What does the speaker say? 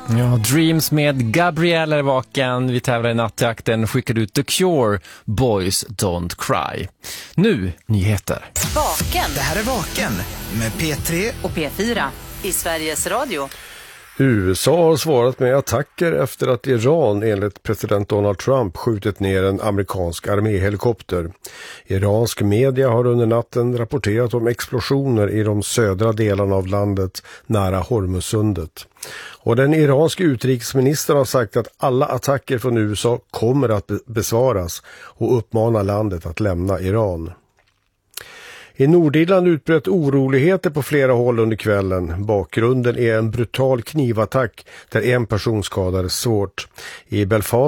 Ja, Dreams med Gabrielle är vaken. Vi tävlar i nattjakten. Skickade ut The Cure, Boys Don't Cry. Nu, nyheter. Vaken. Det här är Vaken med P3 och P4 i Sveriges Radio. USA har svarat med attacker efter att Iran enligt president Donald Trump skjutit ner en amerikansk arméhelikopter. Iransk media har under natten rapporterat om explosioner i de södra delarna av landet nära Hormuzsundet. Och den iranske utrikesministern har sagt att alla attacker från USA kommer att besvaras och uppmanar landet att lämna Iran. I Nordirland utbröt oroligheter på flera håll under kvällen. Bakgrunden är en brutal knivattack där en person skadades svårt. I Belfast